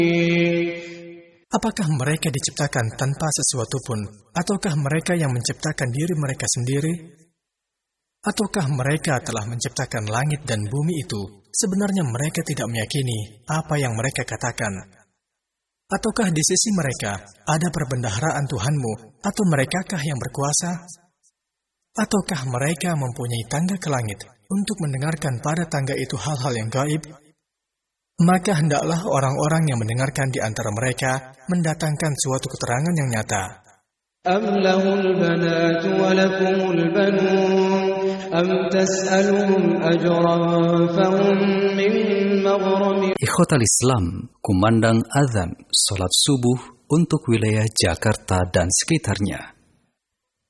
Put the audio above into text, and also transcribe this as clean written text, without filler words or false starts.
Apakah mereka diciptakan tanpa sesuatu pun? Ataukah mereka yang menciptakan diri mereka sendiri? Ataukah mereka telah menciptakan langit dan bumi itu? Sebenarnya mereka tidak meyakini apa yang mereka katakan. Ataukah di sisi mereka ada perbendaharaan Tuhanmu? Atau merekakah yang berkuasa? Ataukah mereka mempunyai tangga ke langit untuk mendengarkan pada tangga itu hal-hal yang gaib? Maka hendaklah orang-orang yang mendengarkan di antara mereka mendatangkan suatu keterangan yang nyata. Am lahul banatu wa lakumul banun am tas'aluhum ajran fahum min maghramin. Ikhwatal Islam, kumandang azan salat subuh untuk wilayah Jakarta dan sekitarnya.